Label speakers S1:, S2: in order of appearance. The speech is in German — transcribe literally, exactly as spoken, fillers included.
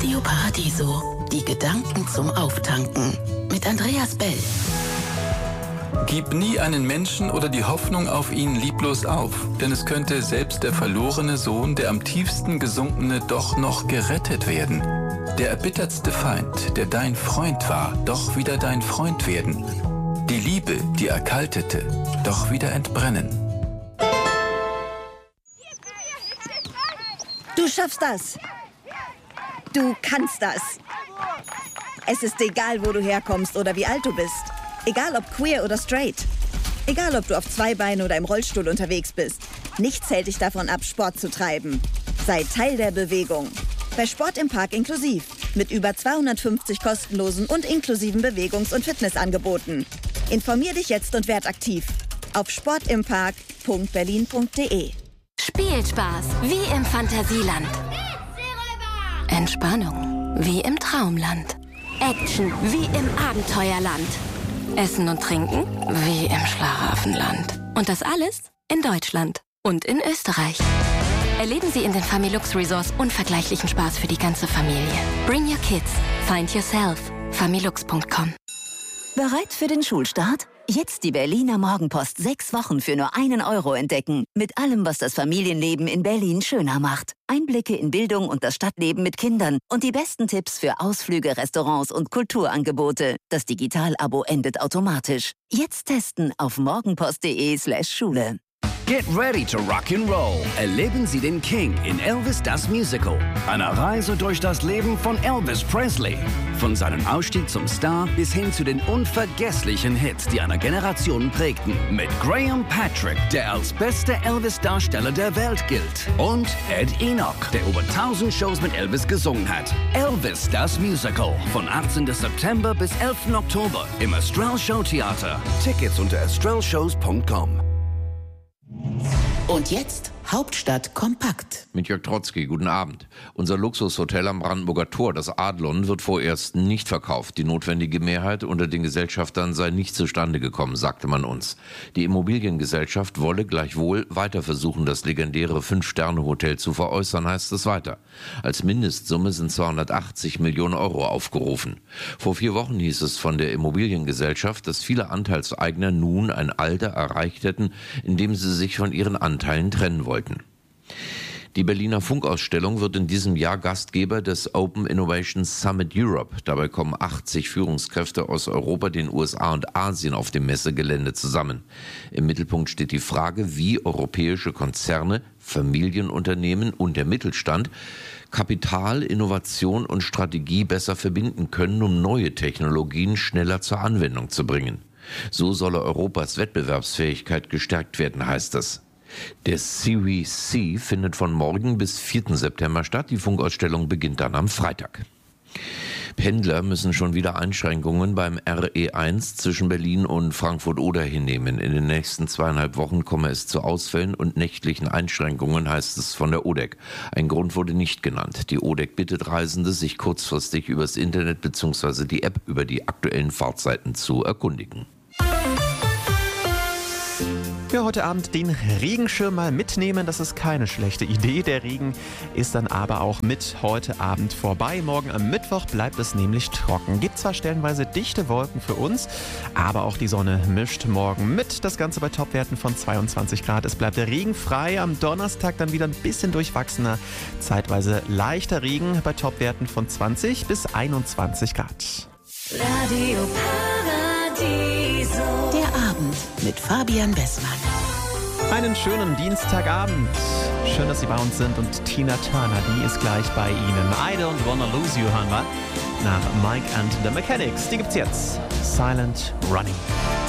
S1: Radio Paradiso. Die Gedanken zum Auftanken. Mit Andreas Bell.
S2: Gib nie einen Menschen oder die Hoffnung auf ihn lieblos auf, denn es könnte selbst der verlorene Sohn, der am tiefsten gesunkene, doch noch gerettet werden. Der erbittertste Feind, der dein Freund war, doch wieder dein Freund werden. Die Liebe, die erkaltete, doch wieder entbrennen.
S3: Du schaffst das. Du kannst das. Es ist egal, wo du herkommst oder wie alt du bist. Egal ob queer oder straight. Egal ob du auf zwei Beinen oder im Rollstuhl unterwegs bist. Nichts hält dich davon ab, Sport zu treiben. Sei Teil der Bewegung. Bei Sport im Park inklusiv. Mit über zweihundertfünfzig kostenlosen und inklusiven Bewegungs- und Fitnessangeboten. Informier dich jetzt und werd aktiv. Auf sportimpark punkt berlin punkt de.
S4: Spielspaß wie im Fantasieland. Entspannung wie im Traumland. Action wie im Abenteuerland. Essen und Trinken wie im Schlaraffenland. Und das alles in Deutschland und in Österreich. Erleben Sie in den Familux Resorts unvergleichlichen Spaß für die ganze Familie. Bring your kids. Find yourself. familux punkt com.
S5: Bereit für den Schulstart? Jetzt die Berliner Morgenpost sechs Wochen für nur einen Euro entdecken. Mit allem, was das Familienleben in Berlin schöner macht. Einblicke in Bildung und das Stadtleben mit Kindern und die besten Tipps für Ausflüge, Restaurants und Kulturangebote. Das Digital-Abo endet automatisch. Jetzt testen auf morgenpost.de slash Schule.
S6: Get ready to rock and roll. Erleben Sie den King in Elvis das Musical. Eine Reise durch das Leben von Elvis Presley. Von seinem Aufstieg zum Star bis hin zu den unvergesslichen Hits, die eine Generation prägten. Mit Graham Patrick, der als bester Elvis-Darsteller der Welt gilt. Und Ed Enoch, der über tausend Shows mit Elvis gesungen hat. Elvis das Musical. Von achtzehnten September bis elften Oktober im Astral Show Theater. Tickets unter astral shows punkt com.
S1: Und jetzt Hauptstadt kompakt.
S7: Mit Jörg Trotzki, guten Abend. Unser Luxushotel am Brandenburger Tor, das Adlon, wird vorerst nicht verkauft. Die notwendige Mehrheit unter den Gesellschaftern sei nicht zustande gekommen, sagte man uns. Die Immobiliengesellschaft wolle gleichwohl weiter versuchen, das legendäre Fünf-Sterne-Hotel zu veräußern, heißt es weiter. Als Mindestsumme sind zweihundertachtzig Millionen Euro aufgerufen. Vor vier Wochen hieß es von der Immobiliengesellschaft, dass viele Anteilseigner nun ein Alter erreicht hätten, in dem sie sich von ihren Anteilen trennen wollten. Die Berliner Funkausstellung wird in diesem Jahr Gastgeber des Open Innovation Summit Europe. Dabei kommen achtzig Führungskräfte aus Europa, den U S A und Asien auf dem Messegelände zusammen. Im Mittelpunkt steht die Frage, wie europäische Konzerne, Familienunternehmen und der Mittelstand Kapital, Innovation und Strategie besser verbinden können, um neue Technologien schneller zur Anwendung zu bringen. So solle Europas Wettbewerbsfähigkeit gestärkt werden, heißt es. Der Series C findet von morgen bis vierten September statt. Die Funkausstellung beginnt dann am Freitag. Pendler müssen schon wieder Einschränkungen beim R E eins zwischen Berlin und Frankfurt-Oder hinnehmen. In den nächsten zweieinhalb Wochen komme es zu Ausfällen und nächtlichen Einschränkungen, heißt es von der O D E C. Ein Grund wurde nicht genannt. Die O D E C bittet Reisende, sich kurzfristig übers Internet bzw. die App über die aktuellen Fahrtzeiten zu erkundigen.
S8: Ja, heute Abend den Regenschirm mal mitnehmen, das ist keine schlechte Idee. Der Regen ist dann aber auch mit heute Abend vorbei. Morgen am Mittwoch bleibt es nämlich trocken. Gibt zwar stellenweise dichte Wolken für uns, aber auch die Sonne mischt morgen mit. Das Ganze bei Topwerten von zweiundzwanzig Grad. Es bleibt regenfrei. Am Donnerstag dann wieder ein bisschen durchwachsener, zeitweise leichter Regen bei Topwerten von zwanzig bis einundzwanzig Grad.
S1: Radio Paradiso. Der Abend mit Fabian Bessmann.
S8: Einen schönen Dienstagabend. Schön, dass Sie bei uns sind. Und Tina Turner, die ist gleich bei Ihnen. I Don't Wanna Lose You hören wir nach Mike and the Mechanics. Die gibt's jetzt. Silent Running.